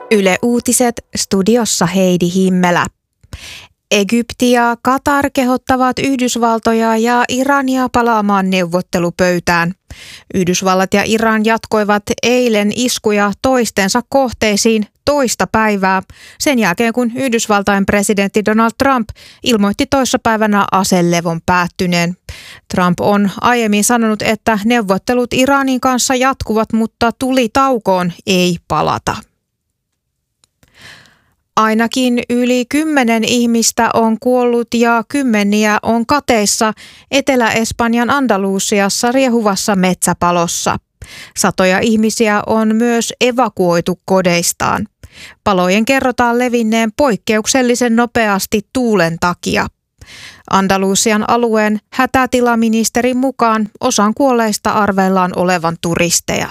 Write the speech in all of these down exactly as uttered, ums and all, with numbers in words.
Yle Uutiset, studiossa Heidi Himmelä. Egypti ja Katar kehottavat Yhdysvaltoja ja Irania palaamaan neuvottelupöytään. Yhdysvallat ja Iran jatkoivat eilen iskuja toistensa kohteisiin toista päivää sen jälkeen, kun Yhdysvaltain presidentti Donald Trump ilmoitti toissapäivänä aselevon päättyneen. Trump on aiemmin sanonut, että neuvottelut Iranin kanssa jatkuvat, mutta tulitaukoon ei palata. Ainakin yli kymmenen ihmistä on kuollut ja kymmeniä on kateissa Etelä-Espanjan Andalusiassa riehuvassa metsäpalossa. Satoja ihmisiä on myös evakuoitu kodeistaan. Palojen kerrotaan levinneen poikkeuksellisen nopeasti tuulen takia. Andalusian alueen hätätilaministerin mukaan osan kuolleista arvellaan olevan turisteja.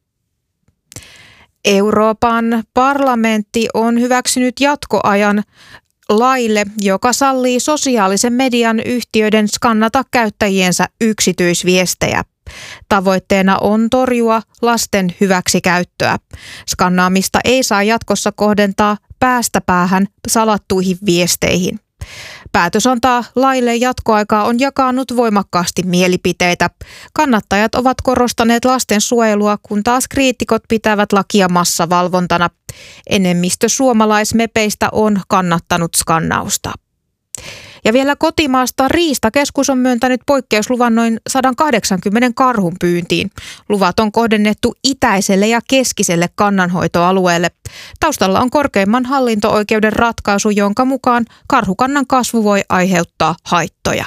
Euroopan parlamentti on hyväksynyt jatkoajan laille, joka sallii sosiaalisen median yhtiöiden skannata käyttäjiensä yksityisviestejä. Tavoitteena on torjua lasten hyväksikäyttöä. Skannaamista ei saa jatkossa kohdentaa päästä päähän salattuihin viesteihin. Päätös antaa laille jatkoaikaa on jakanut voimakkaasti mielipiteitä. Kannattajat ovat korostaneet lastensuojelua, kun taas kriitikot pitävät lakia massavalvontana. Enemmistö suomalaismepeistä on kannattanut skannausta. Ja vielä kotimaasta Riistakeskus on myöntänyt poikkeusluvan noin sata kahdeksankymmentä karhun pyyntiin. Luvat on kohdennettu itäiselle ja keskiselle kannanhoitoalueelle. Taustalla on korkeimman hallinto-oikeuden ratkaisu, jonka mukaan karhukannan kasvu voi aiheuttaa haittoja.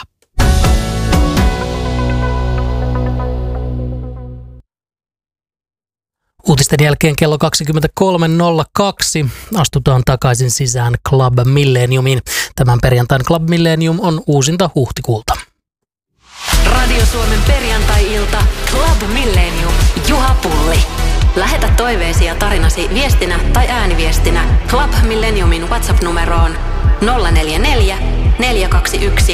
Uutisten jälkeen kello kaksikymmentäkolme nolla kaksi astutaan takaisin sisään Club Millenniumiin. Tämän perjantain Club Millennium on uusinta huhtikuulta. Radio Suomen perjantai-ilta Club Millennium. Juha Pulli. Lähetä toiveesi ja tarinasi viestinä tai ääniviestinä Club Millenniumin WhatsApp-numeroon nolla neljä neljä, neljä kaksi yksi,